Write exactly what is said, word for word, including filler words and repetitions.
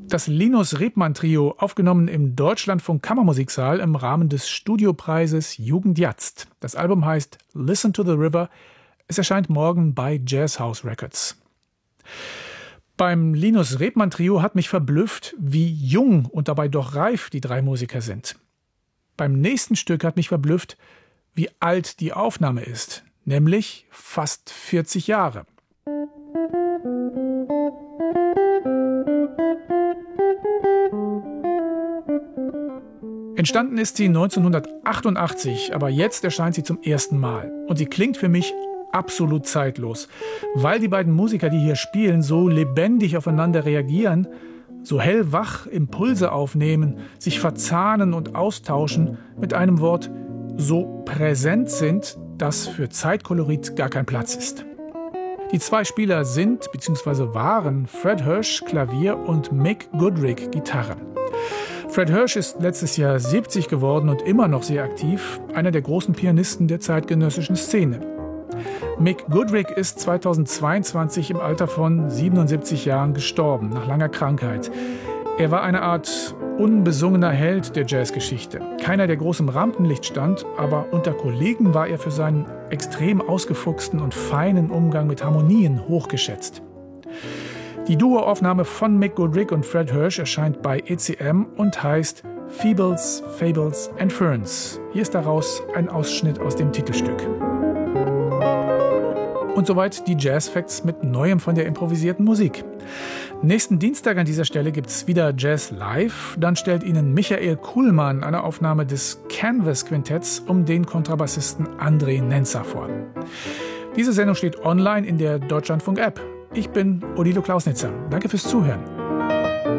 Das Linus Rebmann Trio, aufgenommen im Deutschlandfunk Kammermusiksaal im Rahmen des Studiopreises Jugend Jatzt. Das Album heißt Listen to the River. Es erscheint morgen bei Jazz House Records. Beim Linus Rebmann Trio hat mich verblüfft, wie jung und dabei doch reif die drei Musiker sind. Beim nächsten Stück hat mich verblüfft, wie alt die Aufnahme ist, nämlich fast vierzig Jahre. Entstanden ist sie neunzehnhundertachtundachtzig, aber jetzt erscheint sie zum ersten Mal. Und sie klingt für mich absolut zeitlos, weil die beiden Musiker, die hier spielen, so lebendig aufeinander reagieren, so hellwach Impulse aufnehmen, sich verzahnen und austauschen, mit einem Wort so präsent sind, dass für Zeitkolorit gar kein Platz ist. Die zwei Spieler sind bzw. waren Fred Hersch, Klavier, und Mick Goodrick, Gitarre. Fred Hersch ist letztes Jahr siebzig geworden und immer noch sehr aktiv, einer der großen Pianisten der zeitgenössischen Szene. Mick Goodrick ist zweitausendzweiundzwanzig im Alter von siebenundsiebzig Jahren gestorben, nach langer Krankheit. Er war eine Art unbesungener Held der Jazzgeschichte. Keiner, der groß im Rampenlicht stand, aber unter Kollegen war er für seinen extrem ausgefuchsten und feinen Umgang mit Harmonien hochgeschätzt. Die Duoaufnahme von Mick Goodrick und Fred Hersch erscheint bei E C M und heißt Feebles, Fables and Ferns. Hier ist daraus ein Ausschnitt aus dem Titelstück. Und soweit die Jazz Facts mit Neuem von der improvisierten Musik. Nächsten Dienstag an dieser Stelle gibt's wieder Jazz Live. Dann stellt Ihnen Michael Kuhlmann eine Aufnahme des Canvas Quintetts um den Kontrabassisten André Nenzer vor. Diese Sendung steht online in der Deutschlandfunk-App. Ich bin Odilo Klausnitzer. Danke fürs Zuhören.